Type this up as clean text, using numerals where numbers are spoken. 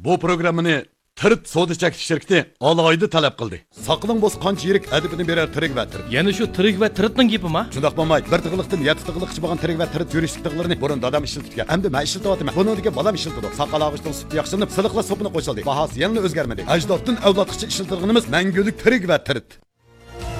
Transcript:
bu programmani Tirt soda chekish shirkati alohida talab qildi. Saqling bo'z qancha yirik adibini berar tirik va tirt. Yana shu tirik va tiritning gapimi? Shundoq bo'lmay, bir tig'liqdan 7 tig'liqchi bo'lgan tirik va tirit yurishlik tig'larini burun dadam ishlatgan. Endi men ishlatyapman. Buningga balam ishlatdi. Saqal og'ishning suti yaxshilanib, siliqlar sopini qo'shildi. Bahasi yana o'zgarmadi. Ajdoddan avlodgacha ishlatilganimiz mangulik tirik va tirit.